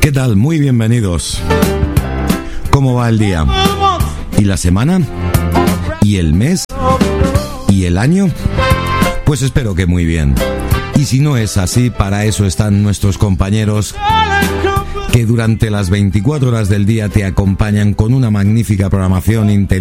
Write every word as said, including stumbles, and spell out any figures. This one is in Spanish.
¿Qué tal? Muy bienvenidos. ¿Cómo va el día? ¿Y la semana? ¿Y el mes? ¿Y el año? Pues espero que muy bien. Y si no es así, para eso están nuestros compañeros que durante las veinticuatro horas del día te acompañan con una magnífica programación inteligente